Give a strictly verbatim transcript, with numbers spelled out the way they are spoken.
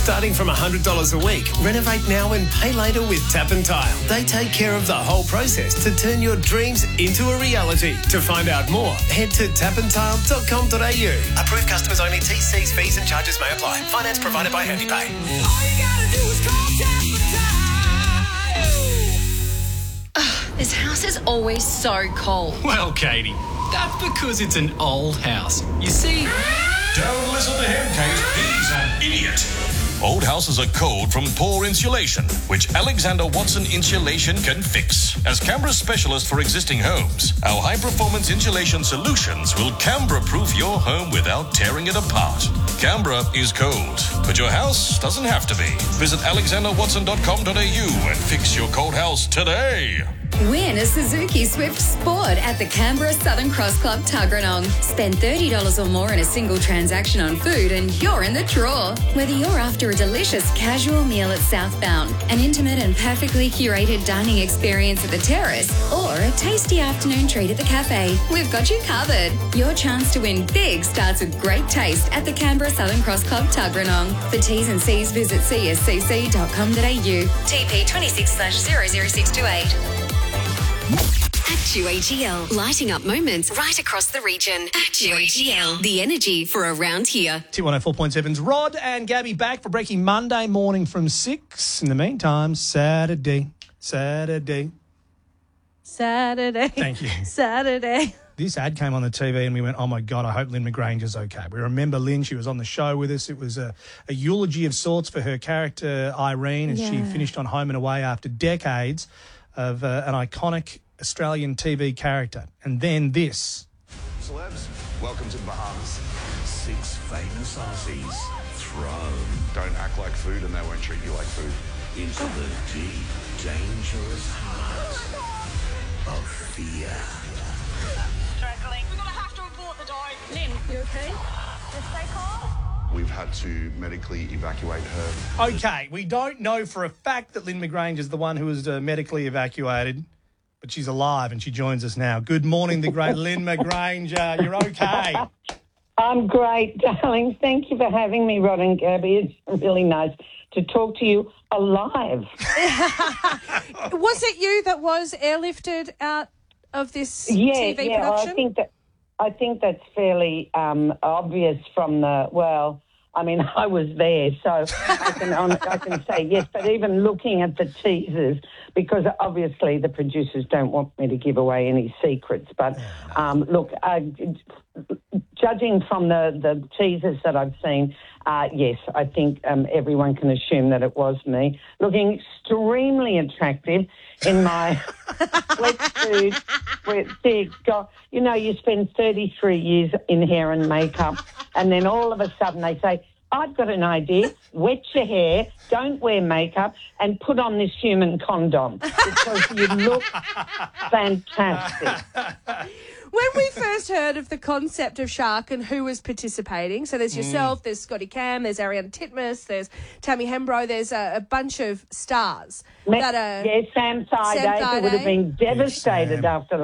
Starting from one hundred dollars a week, renovate now and pay later with Tap and Tile. They take care of the whole process to turn your dreams into a reality. To find out more, head to tap and tile dot com dot a u. Approved customers only. T Cs, fees and charges may apply. Finance provided by HandyPay. All you gotta do is call Tap and Tile. This house is always so cold. Well, Katie, that's because it's an old house. You see... Don't listen to him, Kate. He's an idiot. Old houses are cold from poor insulation, which Alexander Watson Insulation can fix. As Canberra's specialist for existing homes, our high-performance insulation solutions will Canberra-proof your home without tearing it apart. Canberra is cold, but your house doesn't have to be. Visit alexander watson dot com dot a u and fix your cold house today. Win a Suzuki Swift Sport at the Canberra Southern Cross Club Tuggeranong. Spend thirty dollars or more in a single transaction on food and you're in the draw. Whether you're after a delicious casual meal at Southbound, an intimate and perfectly curated dining experience at the terrace, or a tasty afternoon treat at the cafe, we've got you covered. Your chance to win big starts with great taste at the Canberra Southern Cross Club Tuggeranong. For T's and C's, visit c s c c dot com dot a u. T P twenty-six slash zero zero six two eight. Actu A G L, lighting up moments right across the region. Actu A G L, the energy for around here. T one oh four point seven's Rod and Gabby back for Breaking Monday morning from six. In the meantime, Saturday, Saturday. Saturday. Thank you. Saturday. This ad came on the T V and we went, oh, my God, I hope Lynn McGranger's okay. We remember Lynn. She was on the show with us. It was a, a eulogy of sorts for her character, Irene, as Yeah. she finished on Home and Away after decades of uh, an iconic Australian T V character. And then this. Celebs, welcome to the Bahamas. Six famous Aussies thrown. Don't act like food and they won't treat you like food. Into the deep, dangerous heart of fear. Struggling. We're gonna have to report the dog. Lynn, you okay? Just stay calm. We've had to medically evacuate her. Okay, we don't know for a fact that Lynn McGranger is the one who was uh, medically evacuated, but she's alive and she joins us now. Good morning, the great Lynn McGranger. You're okay? I'm great, darling. Thank you for having me, Rod and Gabby. It's really nice to talk to you alive. Was it you that was airlifted out of this yeah, T V yeah, production? I think that I think that's fairly um, obvious from the well. I mean, I was there, so I can I can say yes. But even looking at the teasers, because obviously the producers don't want me to give away any secrets. But um, look, uh, judging from the, the teasers that I've seen, uh, yes, I think um, everyone can assume that it was me. Looking extremely attractive in my sweatsuit. With, dear God, you know, you spend thirty-three years in hair and makeup, and then all of a sudden they say, I've got an idea, wet your hair, don't wear makeup, and put on this human condom because you look fantastic. When we first heard of the concept of Shark and who was participating, so there's yourself, mm. there's Scotty Cam, there's Ariana Titmus, there's Tammy Hembrow, there's a, a bunch of stars Me- that are... Yeah, Sam Thaiday, who would have been devastated Yes, after